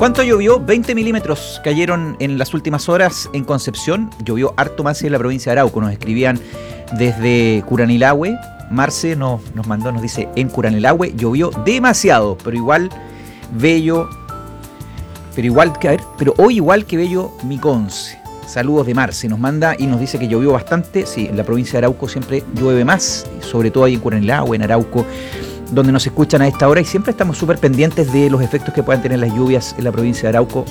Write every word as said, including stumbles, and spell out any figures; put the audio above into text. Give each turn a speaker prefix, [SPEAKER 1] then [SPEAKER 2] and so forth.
[SPEAKER 1] ¿Cuánto llovió? veinte milímetros cayeron en las últimas horas en Concepción. Llovió harto más en la provincia de Arauco. Nos escribían desde Curanilahue. Marce nos, nos mandó, nos dice, en Curanilahue llovió demasiado, pero igual bello, pero igual que, a ver, pero hoy igual que bello Miconce. Saludos de Marce, nos manda y nos dice que llovió bastante. Sí, en la provincia de Arauco siempre llueve más, sobre todo ahí en Curanilahue, en Arauco, donde nos escuchan a esta hora, y siempre estamos súper pendientes de los efectos que puedan tener las lluvias en la provincia de Arauco.